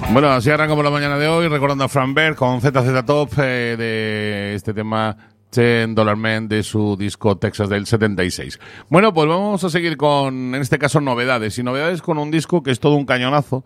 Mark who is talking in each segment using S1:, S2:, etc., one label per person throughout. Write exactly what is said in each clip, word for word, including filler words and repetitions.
S1: Bueno, así arrancamos la mañana de hoy, recordando a Fran Berg con Z Z Top eh, de este tema Ten Dollar Man de su disco Texas del setenta y seis. Bueno, pues vamos a seguir con, en este caso, novedades. Y novedades con un disco que es todo un cañonazo.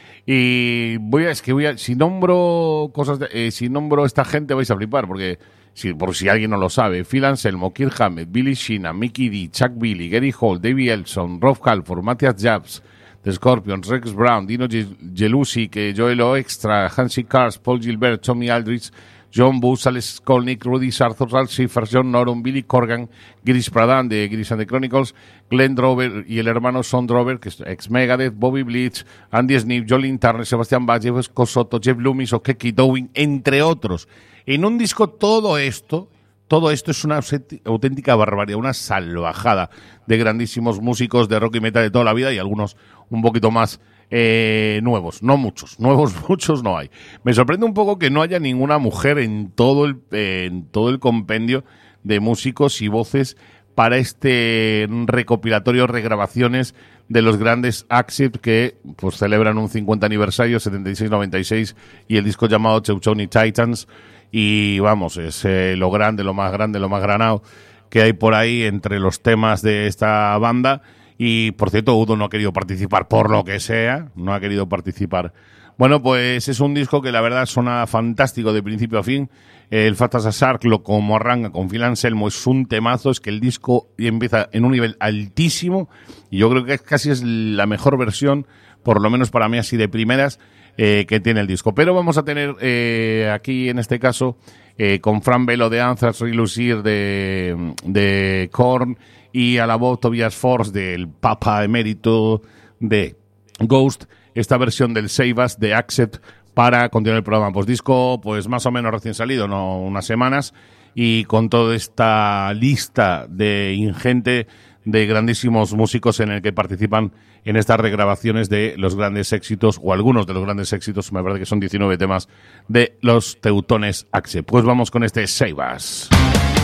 S1: Y voy a, es que voy a, si nombro cosas, de, eh, si nombro esta gente vais a flipar, porque si, por si alguien no lo sabe, Phil Anselmo, Kirk Hammett, Billy Sheehan, Mickey D, Chuck Billy, Gary Hall, Davey Elson, Rob Halford, Matthias Jabs, The Scorpions, Rex Brown, Dino Gelusi, Joel Oextra, Hansi Cars, Paul Gilbert, Tommy Aldridge, John Bush, Alex Skolnick, Rudy Sartor, Ralph Schiffer, John Norum, Billy Corgan, Girish Pradhan de Girish and the Chronicles, Glenn Drover y el hermano Son Drover, que es ex Megadeth, Bobby Blitz, Andy Sneap, Jolene Turner, Sebastian Bach, Jeff Scott, Jeff Loomis o Keke Dowing, entre otros. En un disco todo esto, todo esto es una auténtica barbaridad, una salvajada de grandísimos músicos de rock y metal de toda la vida y algunos un poquito más eh, nuevos, no muchos, nuevos muchos no hay. Me sorprende un poco que no haya ninguna mujer en todo el, eh, en todo el compendio de músicos y voces para este recopilatorio, regrabaciones de los grandes Accept que pues celebran un cincuenta aniversario, setenta y seis noventa y seis, y el disco llamado Cheuchoni Titans. Y vamos, es eh, lo grande, lo más grande, lo más granado que hay por ahí entre los temas de esta banda. Y, por cierto, Udo no ha querido participar por lo que sea, no ha querido participar. Bueno, pues es un disco que la verdad suena fantástico de principio a fin. El Fat as a Shark, lo como arranca con Phil Anselmo, es un temazo, es que el disco empieza en un nivel altísimo y yo creo que casi es la mejor versión, por lo menos para mí así de primeras, Eh, que tiene el disco. Pero vamos a tener eh, aquí en este caso eh, con Fran Velo de Anthrax, Relucir de, de Korn y a la voz Tobias Force del Papa Emérito de Ghost, esta versión del Save Us de Accept para continuar el programa. Pues disco pues más o menos recién salido, no unas semanas, y con toda esta lista de ingente de grandísimos músicos en el que participan en estas regrabaciones de los grandes éxitos, o algunos de los grandes éxitos, me parece que son diecinueve temas, de los teutones Accept. Pues vamos con este Save Us.